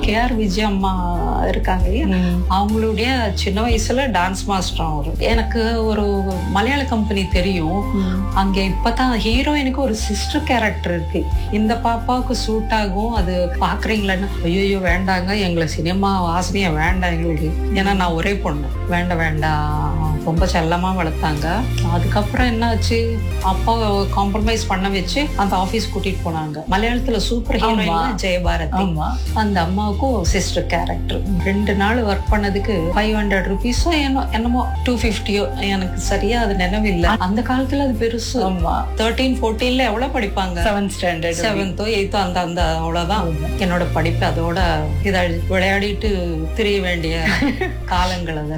KR Vijay அம்மா இருக்காங்க இல்லையா, அவங்களுடைய சின்ன வயசுல டான்ஸ் மாஸ்டர் அவரு. எனக்கு ஒரு மலையாள கம்பெனி தெரியும். அங்க இப்பதான் ஹீரோயினுக்கு ஒரு சிஸ்டர் கேரக்டர் இருக்கு, இந்த பாப்பாவுக்கு சூட் ஆகும், அது பாக்குறீங்களான்னு. ஐயோ வேண்டாங்க, எங்களை சினிமா வாசனையா வேண்டாம் எங்களுக்கு, ஏன்னா நான் ஒரே பொண்ணு, வேண்டாம் வேண்டாம், ரொம்ப செல்லமா வளர்த்தாங்க. அதுக்கப்புறம் என்னாச்சு, அப்பா காம்ப்ரமைஸ் பண்ண வச்சு அந்த ஆபீஸ் கூட்டிட்டு போனாங்க. மலையாளத்துல சூப்பர் ஹீரோயின் ஜெயபாரதி, அந்த அம்மாவுக்கும் சிஸ்டர் கேரக்டர். 2 நாள் ஒர்க் பண்ணதுக்கு 500 rupees என்னமோ 250 எனக்கு சரியா அது நினைவில்லை. அந்த காலத்துல அது பெருசு. 13, 14 எவ்வளவு படிப்பாங்க, 7th standard 7th 8th அந்த அந்த அவ்வளவுதான். என்னோட படிப்பு அதோட இதை விளையாடிட்டு திரிய வேண்டிய காலங்கள் அது.